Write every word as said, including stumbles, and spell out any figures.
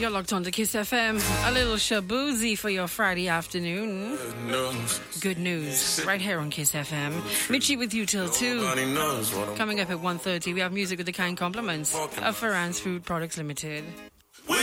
You're locked on to Kiss F M. A little shaboozy for your Friday afternoon. Good news. Good news. Right here on Kiss F M. Mitchie with you till two. Nobody knows what I'm Coming up at one thirty, we have music with the kind compliments of Ferran's Food Products Limited.